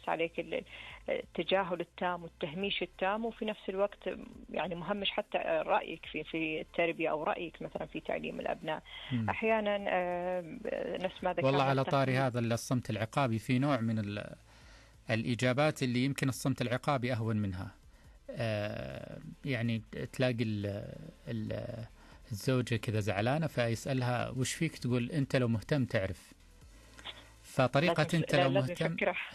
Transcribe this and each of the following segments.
يمارس عليك التجاهل التام والتهميش التام، وفي نفس الوقت يعني مهمش حتى رأيك في التربية أو رأيك مثلا في تعليم الأبناء. أحيانا نفس ما ذكرنا. والله على طاري هذا الصمت العقابي، في نوع من الإجابات اللي يمكن الصمت العقابي أهون منها. يعني تلاقي الزوجة كذا زعلانة فيسألها وش فيك، تقول أنت لو مهتم تعرف. فطريقة أنت لو مهتم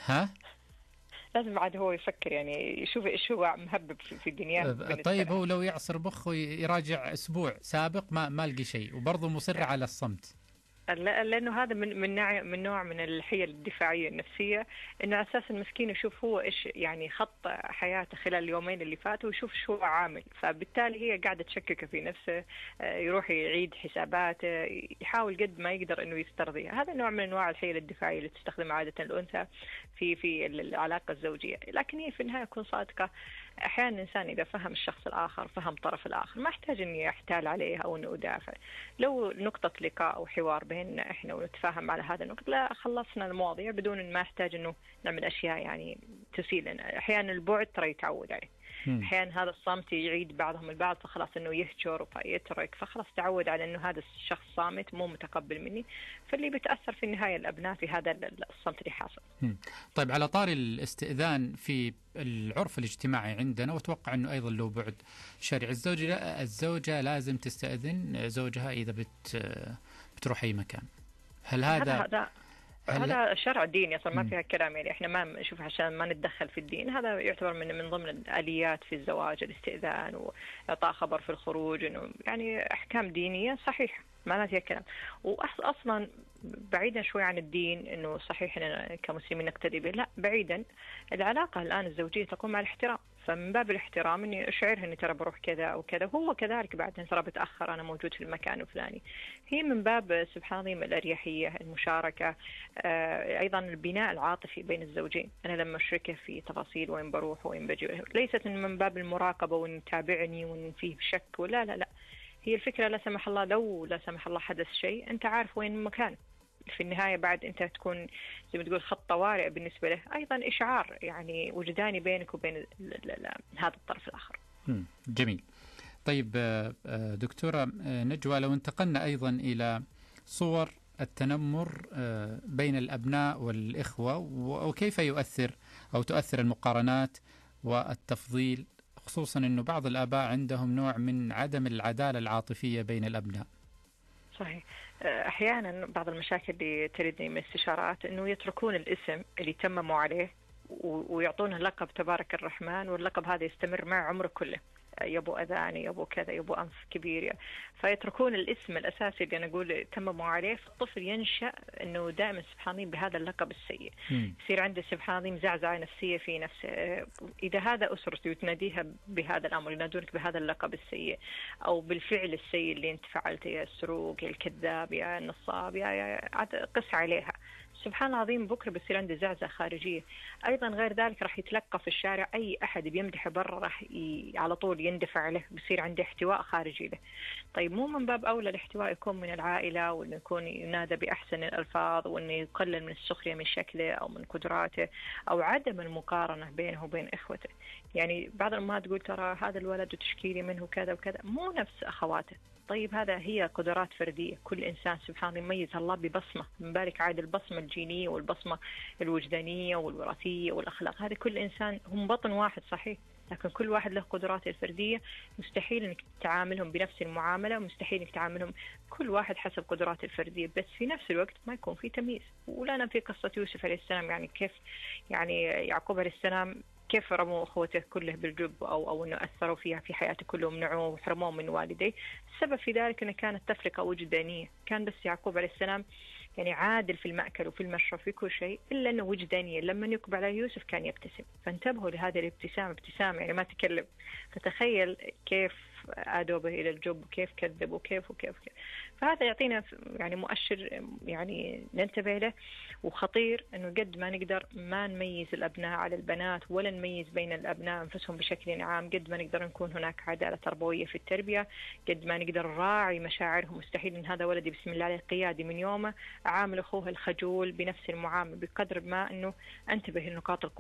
لازم بعد هو يفكر، يعني يشوف إيش هو مهبب في الدنيا. طيب هو لو يعصر بخه يراجع أسبوع سابق ما لقي شيء وبرضه مصر على الصمت. لأنه هذا من نوع من الحيل الدفاعية النفسية، إنه أساس المسكين يشوف هو إيش يعني خط حياته خلال اليومين اللي فاتوا، ويشوف شو عامل، فبالتالي هي قاعدة تشكك في نفسه، يروح يعيد حساباته، يحاول قد ما يقدر إنه يسترضيها. هذا نوع من أنواع الحيل الدفاعية اللي تستخدمها عادة الأنثى في العلاقة الزوجية. لكن هي في النهاية تكون صادقة. أحيانا الإنسان إذا فهم الشخص الآخر، فهم طرف الآخر، ما احتاج إني أحتال عليه أو إنه أدافع. لو نقطة لقاء أو حوار بيننا إحنا ونتفاهم على هذا النقطة، لا خلصنا المواضيع بدون ما أحتاج إنه نعمل أشياء يعني تسيء لنا. أحيانا البعد ترى يتعود عليه. أحيانا هذا الصمت يعيد بعضهم البعض، فخلاص إنه يهجر ويترك، فخلاص تعود على إنه هذا الشخص صامت مو متقبل مني، فاللي بتأثر في النهاية الأبناء في هذا الصمت اللي حاصل. طيب على طاري الاستئذان في العرف الاجتماعي عندنا، وأتوقع أنه أيضا لو بعد شرعي، الزوجة لازم تستأذن زوجها إذا بتروح أي مكان. هل هذا شرع ديني أصلا، ما فيها كلام. يعني إحنا ما نشوف عشان ما نتدخل في الدين، هذا يعتبر من ضمن الآليات في الزواج، الاستئذان وإعطاء خبر في الخروج، إنه يعني أحكام دينية صحيحة ما فيها كلام. وأصلا بعيدا شوي عن الدين، إنه صحيح إننا كمسلمين نقتدي به، لا بعيدا، العلاقة الآن الزوجية تقوم على الاحترام، فمن باب الاحترام إني أشعرها إني ترى بروح كذا أو كذا، وهو كذلك بعد ترى بتأخر أنا موجود في المكان الفلاني. هي من باب سبحان الله الأريحية، المشاركة، أيضا البناء العاطفي بين الزوجين. أنا لما أشركه في تفاصيل وين بروح وين بجي، ليست من باب المراقبة وإن تابعني وإن فيه شك ولا لا. هي الفكرة لا سمح الله، لو لا سمح الله حدث شيء أنت عارف وين مكانه. في النهاية بعد أنت تكون زي ما تقول خط طوارئ بالنسبة له، أيضا إشعار يعني وجداني بينك وبين هذا الطرف الآخر. جميل. طيب دكتورة نجوى، لو انتقلنا أيضا إلى صور التنمر بين الأبناء والإخوة، وكيف يؤثر أو تؤثر المقارنات والتفضيل، خصوصا أنه بعض الآباء عندهم نوع من عدم العدالة العاطفية بين الأبناء. صحيح. أحيانا بعض المشاكل اللي تردني من استشارات أنه يتركون الاسم اللي تمموا عليه ويعطونه لقب تبارك الرحمن، واللقب هذا يستمر مع عمره كله، يبو أذاني، يبو كذا، يبو أنف كبير، فيتركون الاسم الأساسي اللي أنا أقول تمموا عليه، فالطفل ينشأ أنه دائما سبحان الله بهذا اللقب السيء، يصير عنده سبحان الله مزعزعة نفسية في نفسه. إذا هذا أسرته يتناديها بهذا الأمر، ينادونك بهذا اللقب السيء أو بالفعل السيء اللي أنت فعلته، يا السروق، يا الكذاب، يا النصاب، يا قس عليها، سبحان الله العظيم بكرة بيصير عنده زعزعة خارجية. أيضا غير ذلك راح يتلقى في الشارع أي أحد بيمدحه برا راح على طول يندفع له، بيصير عنده احتواء خارجي له. طيب مو من باب أولى الاحتواء يكون من العائلة، وإنه يكون ينادى بأحسن الألفاظ، وإنه يقلل من السخرية من شكله أو من قدراته، أو عدم المقارنة بينه وبين إخوته. يعني بعض الأمهات تقول ترى هذا الولد وتشكيلي منه كذا وكذا، مو نفس أخواته. طيب هذا هي قدرات فردية، كل إنسان سبحان الله يميز الله ببصمة، من بالك عاد البصمة الجينية والبصمة الوجدانية والوراثية والأخلاق، هذا كل إنسان هم بطن واحد صحيح، لكن كل واحد له قدراته الفردية، مستحيل إنك تعاملهم بنفس المعاملة، مستحيل إنك تعاملهم كل واحد حسب قدراته الفردية، بس في نفس الوقت ما يكون في تمييز. ولا في قصة يوسف عليه السلام، يعني كيف يعني يعقوب عليه السلام كيف رموا أخوته كله بالجب أو أنه أثروا فيها في حياته كله ومنعوه وحرموه من والديه. السبب في ذلك أنه كانت تفرقة وجدانية، كان بس يعقوب عليه السلام يعني عادل في المأكل وفي المشرب في كل شيء، إلا أنه وجدانية، لما يقبل على يوسف كان يبتسم، فانتبهوا لهذه الابتسامة، ابتسامة يعني ما تكلم. فتخيل كيف آدوا به إلى الجب وكيف كذبوا وكيف. فهذا يعطينا يعني مؤشر يعني ننتبه له، وخطير أنه قد ما نقدر ما نميز الأبناء على البنات، ولا نميز بين الأبناء أنفسهم بشكل عام. قد ما نقدر نكون هناك عدالة تربوية في التربية، قد ما نقدر نراعي مشاعرهم. مستحيل أن هذا ولدي بسم الله عليه قيادي من يومه أعامل أخوه الخجول بنفس المعاملة، بقدر ما أنه أنتبه لنقاط القوة